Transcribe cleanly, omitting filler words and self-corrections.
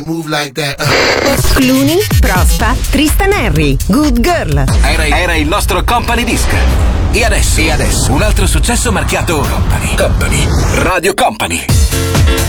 Move like that. Clooney, Prospa, Tristan Henry, Good Girl. Era il nostro Company Disc. E adesso un altro successo marchiato Company. Radio Company.